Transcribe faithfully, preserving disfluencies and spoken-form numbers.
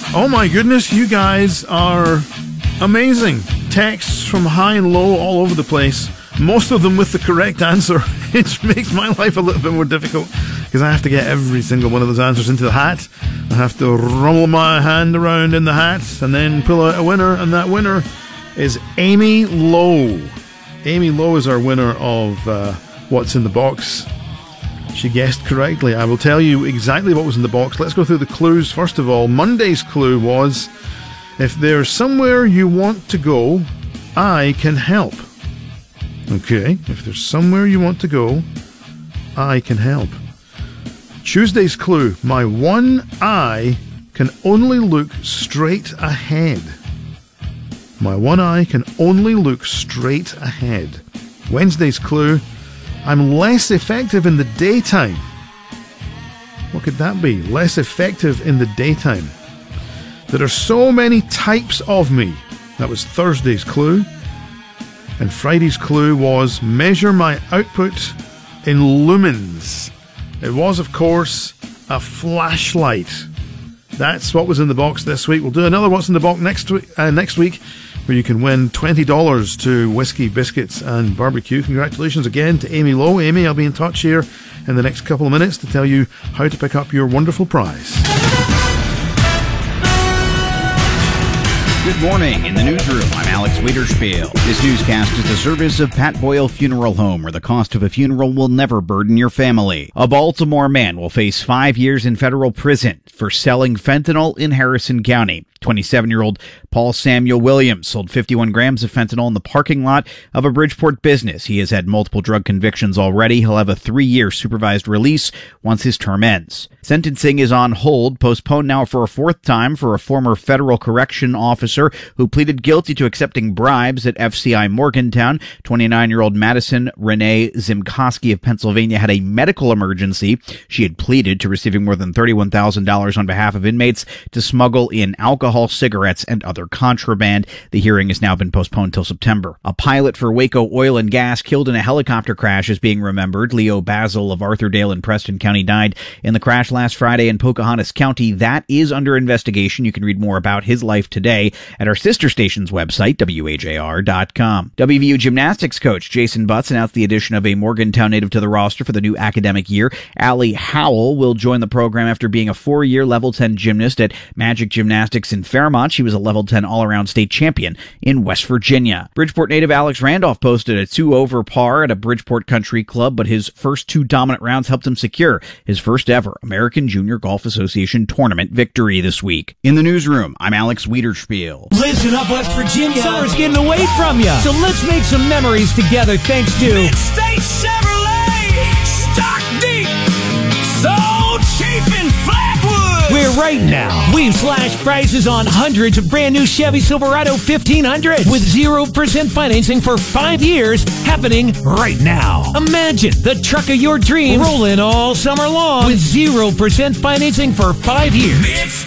Oh my goodness, you guys are amazing. Texts from high and low all over the place. Most of them with the correct answer. It makes my life a little bit more difficult because I have to get every single one of those answers into the hat. I have to rumble my hand around in the hat and then pull out a winner, and that winner is Amy Lowe. Amy Lowe is our winner of uh, What's in the Box. She guessed correctly. I will tell you exactly what was in the box. Let's go through the clues. First of all, Monday's clue was, if there's somewhere you want to go, I can help. Okay, if there's somewhere you want to go, I can help. Tuesday's clue, my one eye can only look straight ahead. My one eye can only look straight ahead. Wednesday's clue, I'm less effective in the daytime. What could that be? Less effective in the daytime. There are so many types of me. That was Thursday's clue. And Friday's clue was measure my output in lumens. It was, of course, a flashlight. That's what was in the box this week. We'll do another What's in the Box next week, uh, next week, where you can win twenty dollars to Whiskey, Biscuits and Barbecue. Congratulations again to Amy Lowe. Amy, I'll be in touch here in the next couple of minutes to tell you how to pick up your wonderful prize. Good morning. In the newsroom, I'm Alex Wiederspiel. This newscast is the service of Pat Boyle Funeral Home, where the cost of a funeral will never burden your family. A Baltimore man will face five years in federal prison for selling fentanyl in Harrison County. twenty-seven-year-old Paul Samuel Williams sold fifty-one grams of fentanyl in the parking lot of a Bridgeport business. He has had multiple drug convictions already. He'll have a three-year supervised release once his term ends. Sentencing is on hold, postponed now for a fourth time for a former federal correction officer who pleaded guilty to accepting bribes at F C I Morgantown. twenty-nine-year-old Madison Renee Zimkoski of Pennsylvania had a medical emergency. She had pleaded to receiving more than thirty-one thousand dollars on behalf of inmates to smuggle in alcohol, cigarettes, and other contraband. The hearing has now been postponed till September. A pilot for Waco Oil and Gas killed in a helicopter crash is being remembered. Leo Basil of Arthurdale in Preston County died in the crash last Friday in Pocahontas County. That is under investigation. You can read more about his life today at our sister station's website, W H A R dot com. W V U gymnastics coach Jason Butts announced the addition of a Morgantown native to the roster for the new academic year. Allie Howell will join the program after being a four-year level ten gymnast at Magic Gymnastics in Fairmont. She was a level ten all-around state champion in West Virginia. Bridgeport native Alex Randolph posted a two over par at a Bridgeport Country Club, but his first two dominant rounds helped him secure his first ever American Junior Golf Association tournament victory this week. In the newsroom, I'm Alex Wiederspiel. Listen up, West Virginia. Summer's getting away from you. So let's make some memories together thanks to Mid-State Chevrolet. Stock deep. So cheap in Flatwood. Where right now, we've slashed prices on hundreds of brand new Chevy Silverado fifteen hundred with zero percent financing for five years happening right now. Imagine the truck of your dreams rolling all summer long with zero percent financing for five years. Mid-State